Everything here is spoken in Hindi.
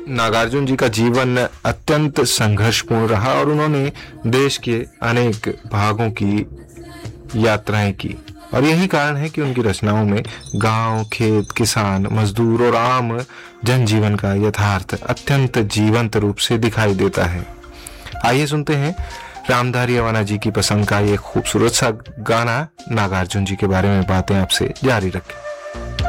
नागार्जुन जी का जीवन अत्यंत संघर्षपूर्ण रहा और उन्होंने देश के अनेक भागों की यात्राएं की और यही कारण है कि उनकी रचनाओं में गांव, खेत, किसान, मजदूर और आम जनजीवन का यथार्थ अत्यंत जीवंत रूप से दिखाई देता है। आइए सुनते हैं रामधारी अवाना जी की पसंद का ये खूबसूरत सा गाना। नागार्जुन जी के बारे में बातें आपसे जारी रखें।